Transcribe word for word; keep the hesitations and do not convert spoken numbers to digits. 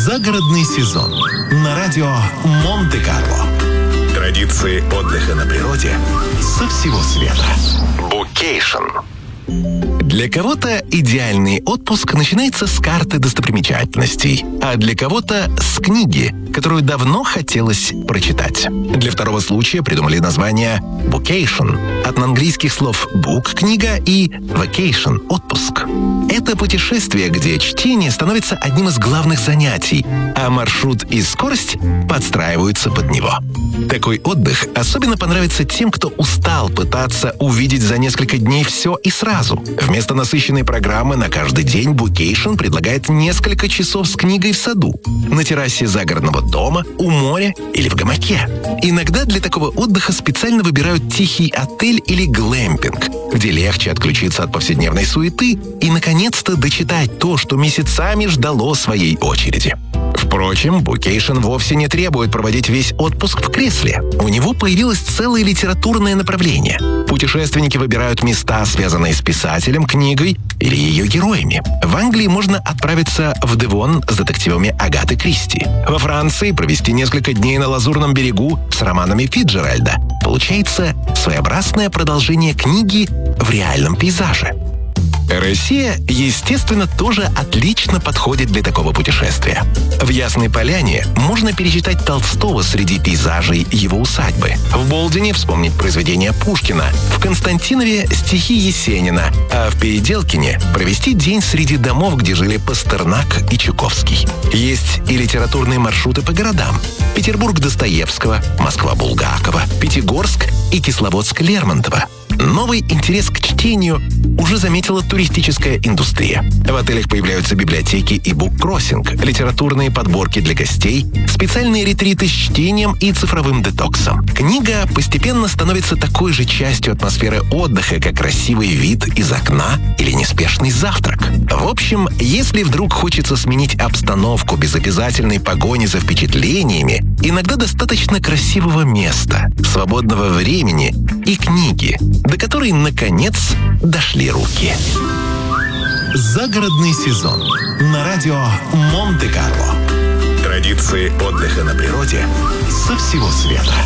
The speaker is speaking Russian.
Загородный сезон на радио Монте-Карло. Традиции отдыха на природе со всего света. Букейшн. Для кого-то идеальный отпуск начинается с карты достопримечательностей, а для кого-то с книги, которую давно хотелось прочитать. Для второго случая придумали название «Букейшн» от английских слов «book» — книга и «vacation» — отпуск. Это путешествие, где чтение становится одним из главных занятий, а маршрут и скорость подстраиваются под него. Такой отдых особенно понравится тем, кто устал пытаться увидеть за несколько дней все и сразу. Вместо насыщенной программы на каждый день Букейшн предлагает несколько часов с книгой в саду, на террасе загородного дома, у моря или в гамаке. Иногда для такого отдыха специально выбирают тихий отель или глэмпинг, где легче отключиться от повседневной суеты и, наконец-то, дочитать то, что месяцами ждало своей очереди. Впрочем, Букейшн вовсе не требует проводить весь отпуск в кресле. У него появилось целое литературное направление. Путешественники выбирают места, связанные с писателем, книгой или ее героями. В Англии можно отправиться в Девон с детективами Агаты Кристи. Во Франции провести несколько дней на Лазурном берегу с романами Фицджеральда. Получается своеобразное продолжение книги в реальном пейзаже. Россия, естественно, тоже отлично подходит для такого путешествия. В Ясной Поляне можно перечитать Толстого среди пейзажей его усадьбы. В Болдине вспомнить произведения Пушкина. В Константинове стихи Есенина. А в Переделкине провести день среди домов, где жили Пастернак и Чуковский. Есть и литературные маршруты по городам. Петербург Достоевского, Москва Булгакова, Пятигорск и Кисловодск Лермонтова. Новый интерес к чтению уже заметила туристическая индустрия. В отелях появляются библиотеки и буккроссинг, литературные подборки для гостей, специальные ретриты с чтением и цифровым детоксом. Книга постепенно становится такой же частью атмосферы отдыха, как красивый вид из окна или неспешный завтрак. В общем, если вдруг хочется сменить обстановку без обязательной погони за впечатлениями, иногда достаточно красивого места, свободного времени и книги, до которой, наконец, дошли руки. Загородный сезон на радио Монте-Карло. Традиции отдыха на природе со всего света.